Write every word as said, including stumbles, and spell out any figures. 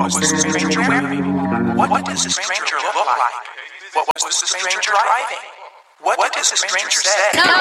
was the stranger wearing? What does the stranger look like? What was the stranger driving? What does the stranger say?